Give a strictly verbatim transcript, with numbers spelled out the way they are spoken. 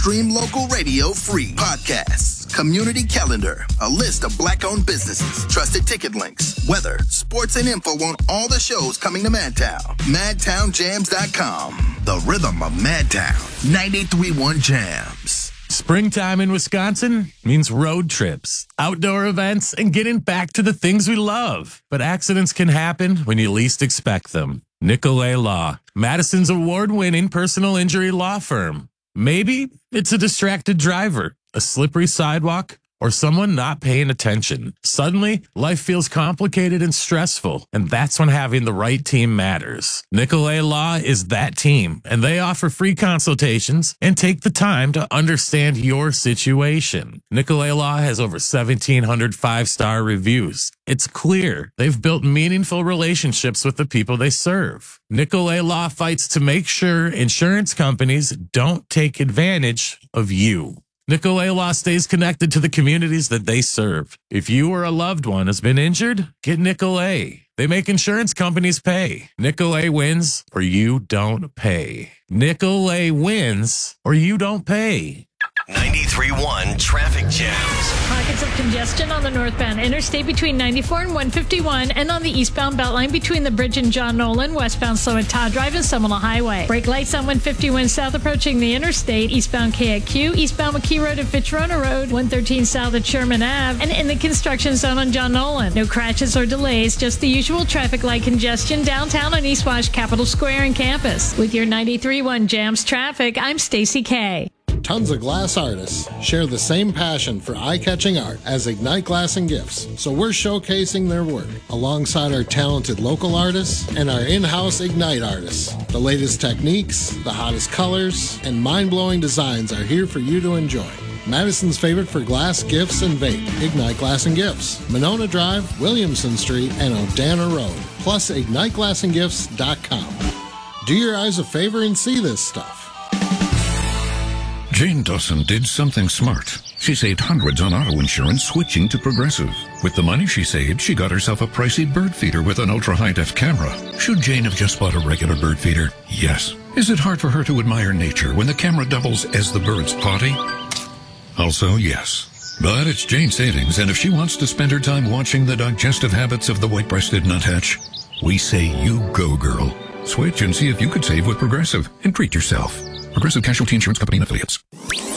Stream local radio free. Podcasts, community calendar, a list of black-owned businesses, trusted ticket links, weather, sports, and info on all the shows coming to Madtown. Madtown Jams dot com. The rhythm of Madtown. ninety-three point one Jams. Springtime in Wisconsin means road trips, outdoor events, and getting back to the things we love. But accidents can happen when you least expect them. Nicolay Law, Madison's award-winning personal injury law firm. Maybe it's a distracted driver, a slippery sidewalk, or someone not paying attention. Suddenly, life feels complicated and stressful, and that's when having the right team matters. Nicolay Law is that team, and they offer free consultations and take the time to understand your situation. Nicolay Law has over seventeen hundred five-star reviews. It's clear they've built meaningful relationships with the people they serve. Nicolay Law fights to make sure insurance companies don't take advantage of you. Nicolay Law stays connected to the communities that they serve. If you or a loved one has been injured, get Nicolay. They make insurance companies pay. Nicolay wins or you don't pay. Nicolay wins or you don't pay. ninety-three point one Traffic Jams. Pockets of congestion on the northbound interstate between ninety-four and one fifty-one, and on the eastbound Beltline between the bridge and John Nolan, westbound slow at Todd Drive and Seminole Highway. Brake lights on one fifty-one south approaching the interstate, eastbound K at Q, eastbound McKee Road at Fitzroy Road, one thirteen south at Sherman Ave, and in the construction zone on John Nolan. No crashes or delays, just the usual traffic light congestion downtown on East Wash, Capitol Square, and campus. With your ninety-three point one Jams Traffic, I'm Stacy Kay. Tons of glass artists share the same passion for eye-catching art as Ignite Glass and Gifts, so we're showcasing their work alongside our talented local artists and our in-house Ignite artists. The latest techniques, the hottest colors, and mind-blowing designs are here for you to enjoy. Madison's favorite for glass, gifts, and vape, Ignite Glass and Gifts, Monona Drive, Williamson Street, and Odana Road, plus ignite glass and gifts dot com. Do your eyes a favor and see this stuff. Jane Dawson did something smart. She saved hundreds on auto insurance switching to Progressive. With the money she saved, she got herself a pricey bird feeder with an ultra-high-def camera. Should Jane have just bought a regular bird feeder? Yes. Is it hard for her to admire nature when the camera doubles as the bird's potty? Also, yes. But it's Jane's savings, and if she wants to spend her time watching the digestive habits of the white-breasted nuthatch, we say you go, girl. Switch and see if you could save with Progressive and treat yourself. Progressive Casualty Insurance Company and Affiliates.